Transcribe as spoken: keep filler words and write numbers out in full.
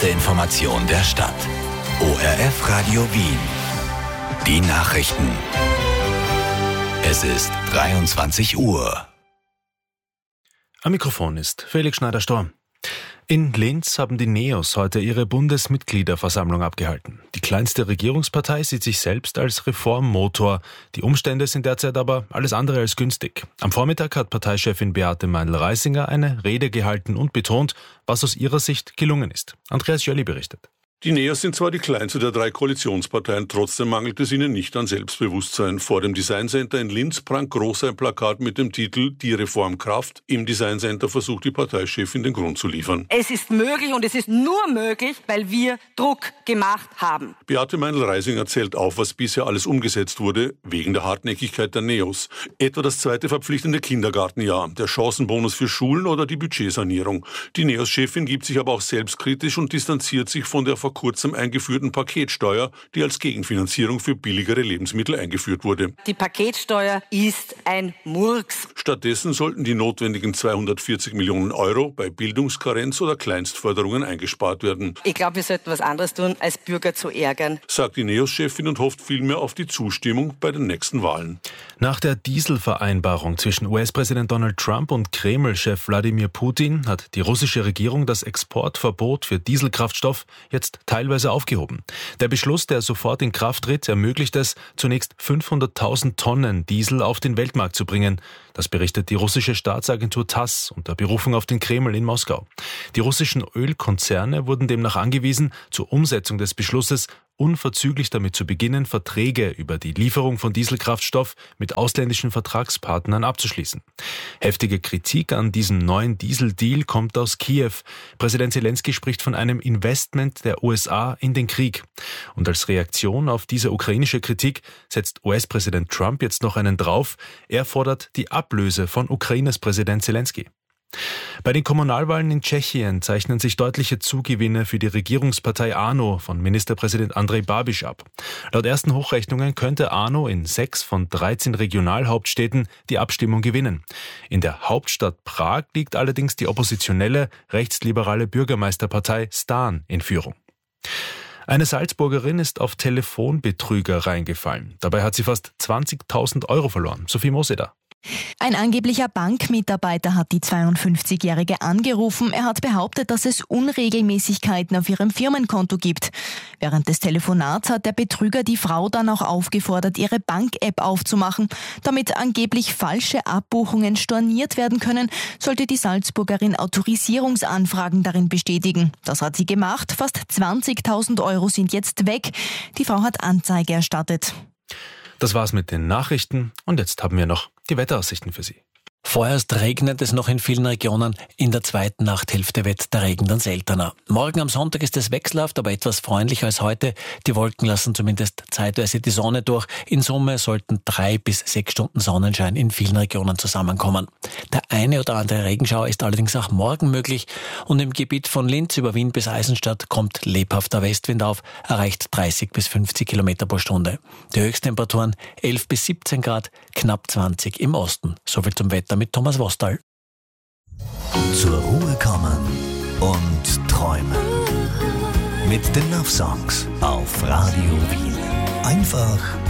erste Information der Stadt. O R F Radio Wien. Die Nachrichten. Es ist dreiundzwanzig Uhr. Am Mikrofon ist Felix Schneider-Storm. In Linz haben die Neos heute ihre Bundesmitgliederversammlung abgehalten. Die kleinste Regierungspartei sieht sich selbst als Reformmotor. Die Umstände sind derzeit aber alles andere als günstig. Am Vormittag hat Parteichefin Beate Meindl-Reisinger eine Rede gehalten und betont, was aus ihrer Sicht gelungen ist. Andreas Jölli berichtet. Die Neos sind zwar die kleinste der drei Koalitionsparteien, trotzdem mangelt es ihnen nicht an Selbstbewusstsein. Vor dem Design Center in Linz prangt groß ein Plakat mit dem Titel »Die Reformkraft«. Im Design Center versucht die Parteichefin den Grund zu liefern. Es ist möglich und es ist nur möglich, weil wir Druck gemacht haben. Beate Meindl-Reisinger zählt auf, was bisher alles umgesetzt wurde, wegen der Hartnäckigkeit der Neos. Etwa das zweite verpflichtende Kindergartenjahr, der Chancenbonus für Schulen oder die Budgetsanierung. Die Neos-Chefin gibt sich aber auch selbstkritisch und distanziert sich von der vor kurzem eingeführten Paketsteuer, die als Gegenfinanzierung für billigere Lebensmittel eingeführt wurde. Die Paketsteuer ist ein Murks. Stattdessen sollten die notwendigen zweihundertvierzig Millionen Euro bei Bildungskarenz oder Kleinstförderungen eingespart werden. Ich glaube, wir sollten was anderes tun, als Bürger zu ärgern, sagt die Neos-Chefin und hofft vielmehr auf die Zustimmung bei den nächsten Wahlen. Nach der Dieselvereinbarung zwischen U S-Präsident Donald Trump und Kreml-Chef Wladimir Putin hat die russische Regierung das Exportverbot für Dieselkraftstoff jetzt teilweise aufgehoben. Der Beschluss, der sofort in Kraft tritt, ermöglicht es, zunächst fünfhunderttausend Tonnen Diesel auf den Weltmarkt zu bringen. Das berichtet die russische Staatsagentur TASS unter Berufung auf den Kreml in Moskau. Die russischen Ölkonzerne wurden demnach angewiesen, zur Umsetzung des Beschlusses unverzüglich damit zu beginnen, Verträge über die Lieferung von Dieselkraftstoff mit ausländischen Vertragspartnern abzuschließen. Heftige Kritik an diesem neuen Dieseldeal kommt aus Kiew. Präsident Zelensky spricht von einem Investment der U S A in den Krieg. Und als Reaktion auf diese ukrainische Kritik setzt U S-Präsident Trump jetzt noch einen drauf. Er fordert die Ablöse von Ukraines Präsident Zelensky. Bei den Kommunalwahlen in Tschechien zeichnen sich deutliche Zugewinne für die Regierungspartei ANO von Ministerpräsident Andrej Babiš ab. Laut ersten Hochrechnungen könnte ANO in sechs von dreizehn Regionalhauptstädten die Abstimmung gewinnen. In der Hauptstadt Prag liegt allerdings die oppositionelle, rechtsliberale Bürgermeisterpartei STAN in Führung. Eine Salzburgerin ist auf Telefonbetrüger reingefallen. Dabei hat sie fast zwanzigtausend Euro verloren. Sophie Moseder. Ein angeblicher Bankmitarbeiter hat die zweiundfünfzigjährige angerufen. Er hat behauptet, dass es Unregelmäßigkeiten auf ihrem Firmenkonto gibt. Während des Telefonats hat der Betrüger die Frau dann auch aufgefordert, ihre Bank-App aufzumachen. Damit angeblich falsche Abbuchungen storniert werden können, sollte die Salzburgerin Autorisierungsanfragen darin bestätigen. Das hat sie gemacht. Fast zwanzigtausend Euro sind jetzt weg. Die Frau hat Anzeige erstattet. Das war's mit den Nachrichten und jetzt haben wir noch die Wetteraussichten für Sie. Vorerst regnet es noch in vielen Regionen. In der zweiten Nachthälfte wird der Regen dann seltener. Morgen am Sonntag ist es wechselhaft, aber etwas freundlicher als heute. Die Wolken lassen zumindest zeitweise die Sonne durch. In Summe sollten drei bis sechs Stunden Sonnenschein in vielen Regionen zusammenkommen. Der eine oder andere Regenschauer ist allerdings auch morgen möglich. Und im Gebiet von Linz über Wien bis Eisenstadt kommt lebhafter Westwind auf, erreicht dreißig bis fünfzig Kilometer pro Stunde. Die Höchsttemperaturen elf bis siebzehn Grad, knapp zwanzig im Osten. Soviel zum Wetter mit Thomas Wostal. Zur Ruhe kommen und träumen. Mit den Love Songs auf Radio Wien. Einfach